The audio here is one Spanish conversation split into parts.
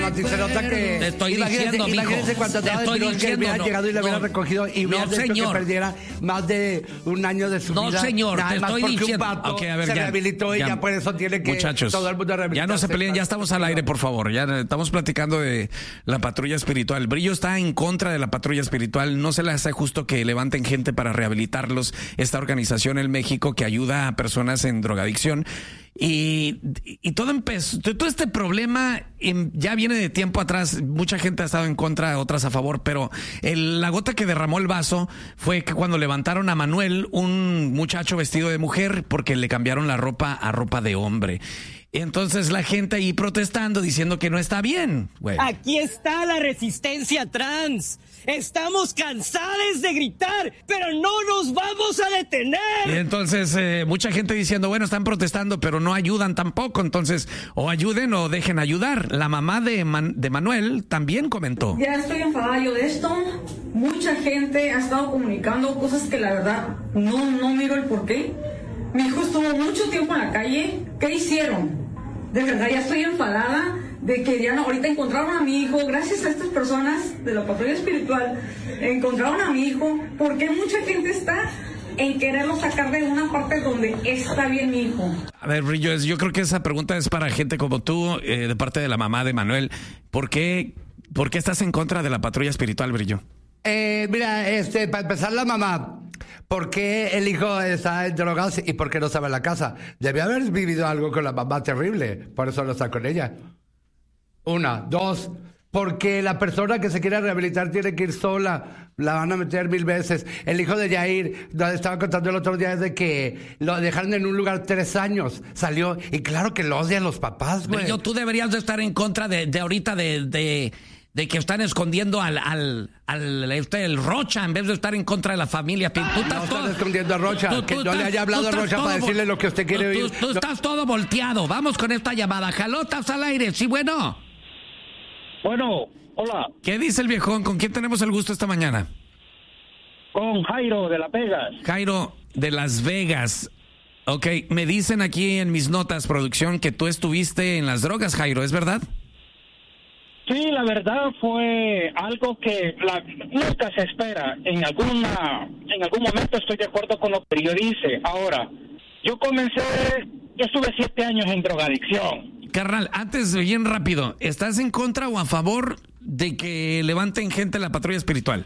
Si se nota que te estoy diciendo, mijo. Imagínense cuando andaba de pirón que hubiera llegado y le hubiera recogido y hubiera hecho que perdiera más de un año de su vida. No, señor, nada te más estoy porque diciendo. un vato Okay, a ver, se rehabilitó y ya por eso tiene que muchachos, todo el mundo rehabilitarse. Ya no se peleen, ya estamos al aire, por favor. Ya estamos platicando de la patrulla espiritual. Brillo está en contra de la patrulla espiritual. No se le hace justo que levanten gente para rehabilitarlos. Esta organización en México que ayuda a personas en drogadicción. Y todo empezó, todo este problema ya viene de tiempo atrás. Mucha gente ha estado en contra, otras a favor, pero la gota que derramó el vaso fue que cuando levantaron a Manuel, un muchacho vestido de mujer, porque le cambiaron la ropa a ropa de hombre. Entonces la gente ahí protestando, diciendo que no está bien, güey. Aquí está la resistencia trans. Estamos cansados de gritar, pero no nos vamos a detener. Y entonces mucha gente diciendo, bueno, están protestando, pero no ayudan tampoco. Entonces, o ayuden o dejen ayudar. La mamá de Manuel también comentó. Ya estoy enfadada yo de esto. Mucha gente ha estado comunicando cosas que la verdad no miro el porqué. Mi hijo estuvo mucho tiempo en la calle. ¿Qué hicieron? De verdad ya estoy enfadada de que ya no, ahorita encontraron a mi hijo, gracias a estas personas de la patrulla espiritual, encontraron a mi hijo, porque mucha gente está en quererlo sacar de una parte donde está bien mi hijo. A ver, Brillo, yo creo que esa pregunta es para gente como tú, de parte de la mamá de Manuel. ¿Por qué estás en contra de la patrulla espiritual, Brillo? Mira, para empezar, la mamá, ¿por qué el hijo está en drogas y por qué no sabe la casa? Debe haber vivido algo con la mamá terrible, por eso no está con ella. Una, dos, porque la persona que se quiere rehabilitar tiene que ir sola, la van a meter 1000 veces. El hijo de Yair, estaba contando el otro día, de que lo dejaron en un lugar 3 años, salió, y claro que lo odian los papás, güey. Brillo, tú deberías de estar en contra de ahorita de que están escondiendo el Rocha en vez de estar en contra de la familia. Tú estás escondiendo a Rocha, que no le haya hablado a Rocha para decirle lo que usted quiere oír. Tú estás todo volteado. Vamos con esta llamada. Jalotas al aire. Sí, bueno. Bueno, hola. ¿Qué dice el viejón? ¿Con quién tenemos el gusto esta mañana? Con Jairo de Las Vegas. Jairo de Las Vegas. Ok, me dicen aquí en mis notas, producción, que tú estuviste en las drogas, Jairo, ¿es verdad? Sí, la verdad fue algo que nunca se espera. En algún momento estoy de acuerdo con lo que yo dice. Ahora, yo estuve 7 años en drogadicción. Carnal, antes, bien rápido, ¿estás en contra o a favor de que levanten gente la patrulla espiritual?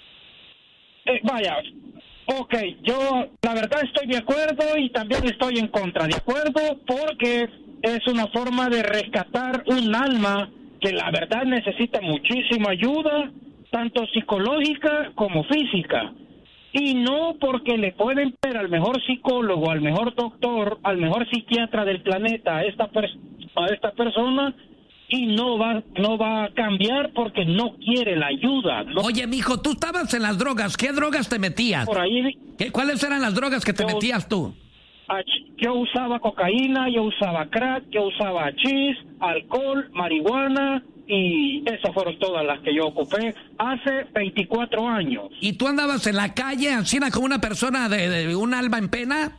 Vaya, ok, yo la verdad estoy de acuerdo y también estoy en contra. De acuerdo porque es una forma de rescatar un alma que la verdad necesita muchísima ayuda, tanto psicológica como física. Y no porque le pueden ver al mejor psicólogo, al mejor doctor, al mejor psiquiatra del planeta a esta persona, y no va a cambiar porque no quiere la ayuda. No. Oye, mijo, tú estabas en las drogas. ¿Qué drogas te metías? Por ahí. ¿Cuáles eran las drogas que te metías tú? Yo usaba cocaína, yo usaba crack, yo usaba hachís, alcohol, marihuana, y esas fueron todas las que yo ocupé hace 24 años. ¿Y tú andabas en la calle, así como una persona de un alma en pena?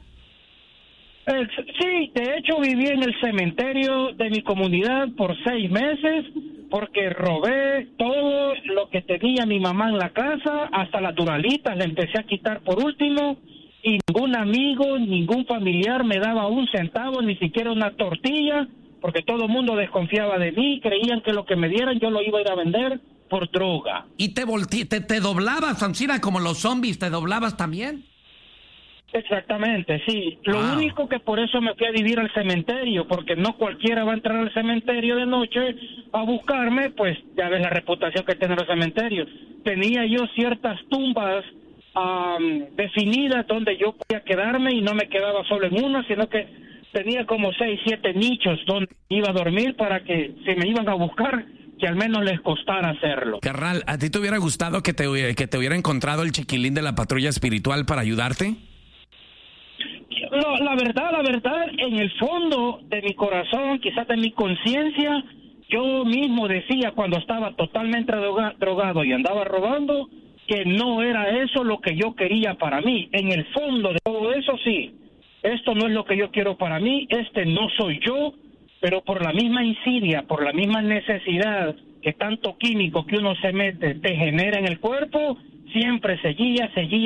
Sí, de hecho viví en el cementerio de mi comunidad por 6 meses porque robé todo lo que tenía mi mamá en la casa, hasta las duralitas le empecé a quitar por último, y ningún amigo, ningún familiar me daba un centavo, ni siquiera una tortilla, porque todo el mundo desconfiaba de mí, creían que lo que me dieran yo lo iba a ir a vender por droga. ¿Y te doblabas, Ancina, como los zombies, te doblabas también? Exactamente, sí. Lo único que por eso me fui a vivir al cementerio, porque no cualquiera va a entrar al cementerio de noche a buscarme, pues ya ves la reputación que tiene el cementerio. Tenía yo ciertas tumbas definidas donde yo podía quedarme, y no me quedaba solo en una, sino que tenía como 6, 7 nichos donde iba a dormir para que si me iban a buscar, que al menos les costara hacerlo. Carnal, ¿a ti te hubiera gustado que te hubiera encontrado el chiquilín de la patrulla espiritual para ayudarte? No, la verdad, en el fondo de mi corazón, quizás de mi conciencia, yo mismo decía cuando estaba totalmente drogado y andaba robando, que no era eso lo que yo quería para mí. En el fondo de todo eso, sí, esto no es lo que yo quiero para mí, no soy yo, pero por la misma insidia, por la misma necesidad que tanto químico que uno se mete te genera en el cuerpo, siempre seguía.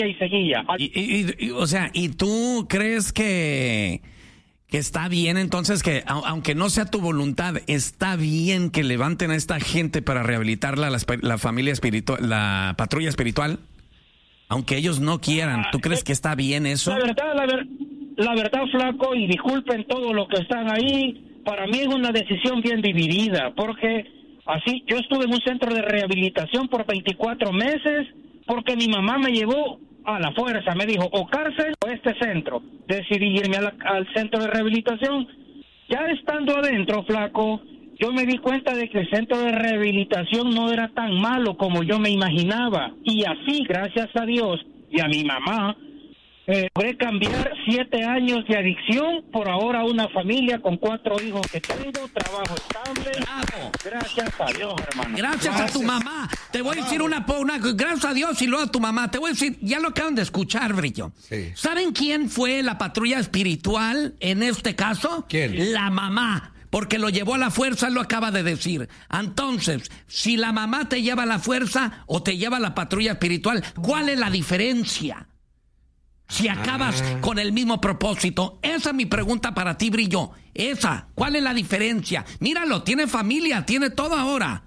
O sea, ¿y tú crees que está bien entonces que, aunque no sea tu voluntad, está bien que levanten a esta gente para rehabilitarla, la familia espiritual, la patrulla espiritual? Aunque ellos no quieran, ¿tú crees que está bien eso? La verdad, flaco, y disculpen todos los que están ahí, para mí es una decisión bien dividida, porque así, yo estuve en un centro de rehabilitación por 24 meses, porque mi mamá me llevó a la fuerza, me dijo, o cárcel o este centro. Decidí irme al centro de rehabilitación. Ya estando adentro, flaco, yo me di cuenta de que el centro de rehabilitación no era tan malo como yo me imaginaba. Y así, gracias a Dios y a mi mamá, logré cambiar 7 años de adicción por ahora una familia con 4 hijos que tengo, trabajo estable. ¡Bravo! Gracias a Dios, hermano. Gracias a tu mamá. Te voy a decir una gracias a Dios y luego a tu mamá. Te voy a decir, ya lo acaban de escuchar, Brillo. Sí. ¿Saben quién fue la patrulla espiritual en este caso? ¿Quién? La mamá. Porque lo llevó a la fuerza, lo acaba de decir. Entonces, si la mamá te lleva a la fuerza o te lleva a la patrulla espiritual, ¿cuál es la diferencia? Si acabas con el mismo propósito. Esa es mi pregunta para ti, Brillo. Esa, ¿cuál es la diferencia? Míralo, tiene familia, tiene todo ahora.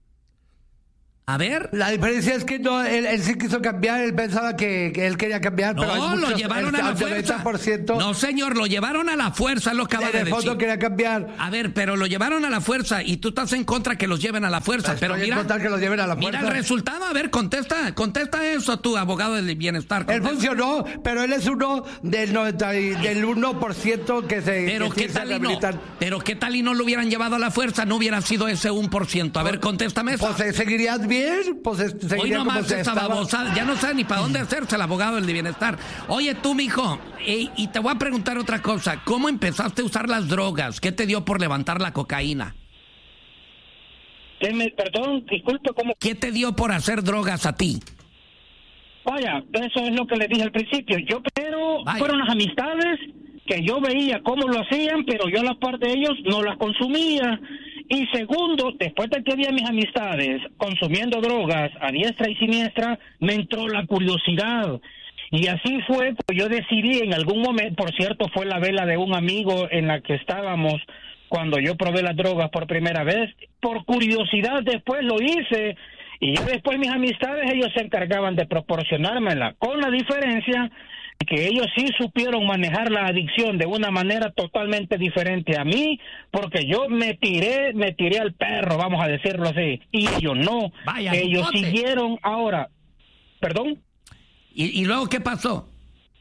A ver. La diferencia es que no, él sí quiso cambiar, él pensaba que él quería cambiar, pero hay No, muchos, lo llevaron a la fuerza. 90%, No, señor, lo llevaron a la fuerza, lo acaba de en el decir. fondo quería cambiar. A ver, pero lo llevaron a la fuerza y tú estás en contra que los lleven a la fuerza. Estoy Pero en mira, contra que los lleven a la mira fuerza. el resultado. A ver, contesta eso, tu abogado del bienestar. Él Contesta. funcionó, pero él es uno del 1% que se Pero que qué sí se tal y no, rehabilitan. pero qué tal y no lo hubieran llevado a la fuerza, no hubiera sido ese 1%. A ver, contéstame eso. Pues seguirías bien, pues Hoy seguiría como nomás se esa estaba. babosada, ya no sabe ni para dónde hacerse el abogado del bienestar. Oye, tú, mijo, y te voy a preguntar otra cosa. ¿Cómo empezaste a usar las drogas? ¿Qué te dio por levantar la cocaína? Perdón, disculpe, ¿cómo? ¿Qué te dio por hacer drogas a ti? Vaya, eso es lo que les dije al principio. Yo primero fueron las amistades que yo veía cómo lo hacían, pero yo a la par de ellos no las consumía. Y segundo, después de que vi a mis amistades consumiendo drogas a diestra y siniestra, me entró la curiosidad. Y así fue, pues yo decidí en algún momento, por cierto, fue la vela de un amigo en la que estábamos cuando yo probé las drogas por primera vez. Por curiosidad después lo hice. Y ya después mis amistades, ellos se encargaban de proporcionármela, con la diferencia que ellos sí supieron manejar la adicción de una manera totalmente diferente a mí, porque yo me tiré al perro, vamos a decirlo así, y ellos no. Vaya, ellos bigote. siguieron ahora. ¿Perdón? ¿Y luego qué pasó?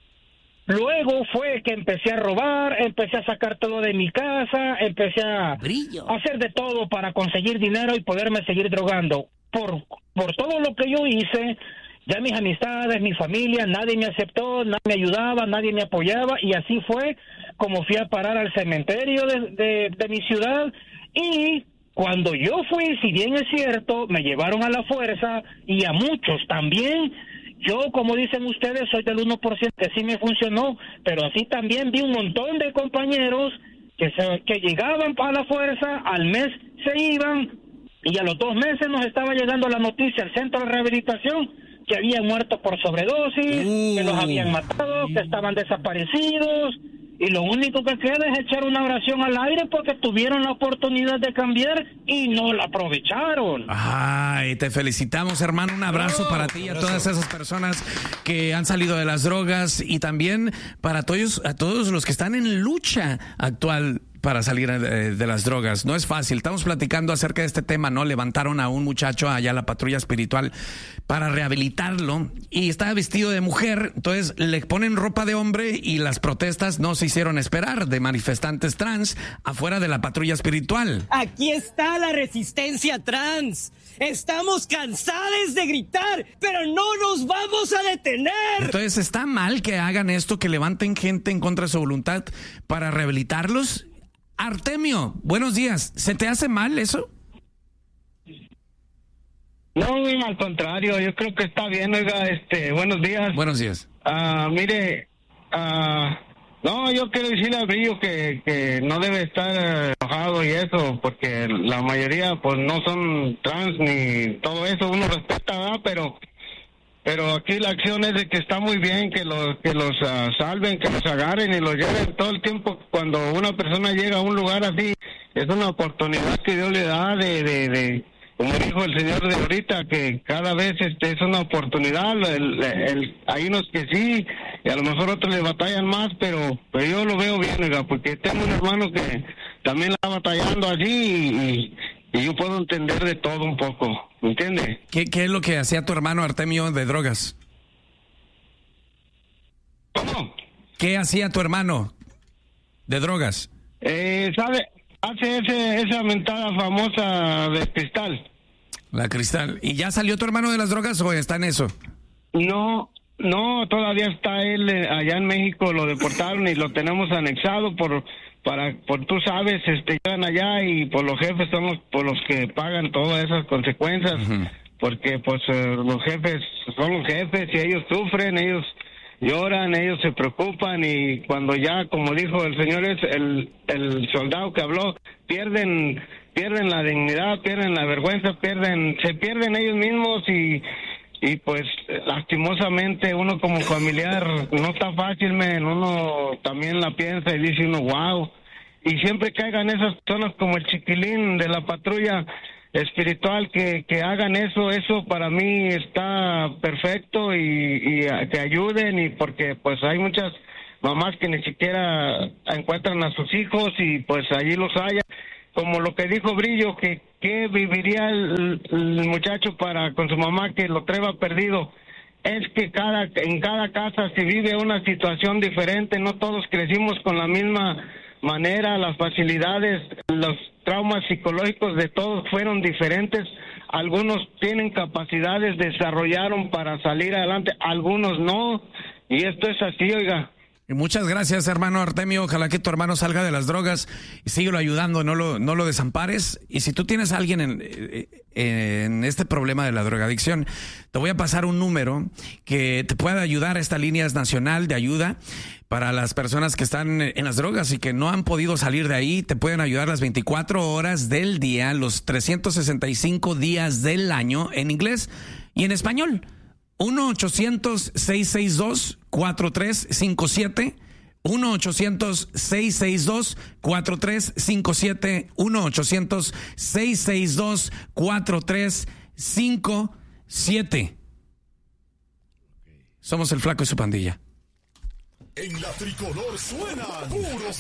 Luego fue que empecé a robar, empecé a sacar todo de mi casa, empecé a Brillo. hacer de todo para conseguir dinero y poderme seguir drogando. Por todo lo que yo hice, ya mis amistades, mi familia, nadie me aceptó, nadie me ayudaba, nadie me apoyaba, y así fue como fui a parar al cementerio de mi ciudad. Y cuando yo fui, si bien es cierto, me llevaron a la fuerza, y a muchos también. Yo, como dicen ustedes, soy del 1% que sí me funcionó, pero así también vi un montón de compañeros que llegaban a la fuerza, al mes se iban, y a los 2 meses nos estaba llegando la noticia al centro de rehabilitación que habían muerto por sobredosis, que los habían matado, que estaban desaparecidos, y lo único que queda es echar una oración al aire porque tuvieron la oportunidad de cambiar y no la aprovecharon. Ay, te felicitamos, hermano. Un abrazo para ti y a todas esas personas que han salido de las drogas, y también para a todos los que están en lucha actual para salir de las drogas. No es fácil. Estamos platicando acerca de este tema, ¿no? Levantaron a un muchacho allá a la patrulla espiritual para rehabilitarlo y estaba vestido de mujer. Entonces le ponen ropa de hombre y las protestas no se hicieron esperar de manifestantes trans afuera de la patrulla espiritual. Aquí está la resistencia trans. Estamos cansados de gritar, pero no nos vamos a detener. Entonces, ¿está mal que hagan esto, que levanten gente en contra de su voluntad para rehabilitarlos? Artemio, buenos días. ¿Se te hace mal eso? No, al contrario, yo creo que está bien. Oiga, buenos días. Buenos días. Mire, No, yo quiero decirle al Brillo que no debe estar enojado y eso, porque la mayoría pues no son trans ni todo eso, uno respeta, ¿verdad? Pero aquí la acción es de que está muy bien que los salven, que los agarren y los lleven todo el tiempo. Cuando una persona llega a un lugar así, es una oportunidad que Dios le da de como dijo el señor de ahorita, que cada vez es una oportunidad. Hay unos que sí, y a lo mejor otros le batallan más, pero yo lo veo bien, oiga, porque tengo un hermano que también la está batallando allí y yo puedo entender de todo un poco, ¿me entiende? ¿Qué es lo que hacía tu hermano Artemio de drogas? ¿Cómo? ¿Qué hacía tu hermano de drogas? ¿Sabe? Hace esa mentada famosa de cristal. La cristal. ¿Y ya salió tu hermano de las drogas o está en eso? No, todavía está él allá en México, lo deportaron y lo tenemos anexado por tú sabes, llegan allá y por los jefes somos por los que pagan todas esas consecuencias, porque pues los jefes son los jefes y ellos sufren, ellos lloran, ellos se preocupan y cuando ya, como dijo el señor, el soldado que habló, pierden la dignidad, pierden la vergüenza, se pierden ellos mismos y pues lastimosamente uno como familiar no está fácil, uno también la piensa y dice uno wow, y siempre caigan esas personas como el chiquilín de la patrulla espiritual que hagan eso para mí está perfecto y que ayuden, y porque pues hay muchas mamás que ni siquiera encuentran a sus hijos y pues allí los haya, como lo que dijo Brillo, que viviría el muchacho con su mamá que lo traiga perdido. Es que en cada casa se vive una situación diferente, no todos crecimos con la misma manera, las facilidades, los traumas psicológicos de todos fueron diferentes. Algunos tienen capacidades, desarrollaron para salir adelante, algunos no, y esto es así, oiga. Y muchas gracias, hermano Artemio. Ojalá que tu hermano salga de las drogas y síguelo ayudando, no lo desampares. Y si tú tienes a alguien en este problema de la drogadicción, te voy a pasar un número que te puede ayudar. Esta línea es nacional de ayuda para las personas que están en las drogas y que no han podido salir de ahí. Te pueden ayudar las 24 horas del día, los 365 días del año, en inglés y en español. 1-800-662-4357, 1-800-662-4357, 1-800-662-4357. Somos el Flaco y su pandilla. En la tricolor suenan puros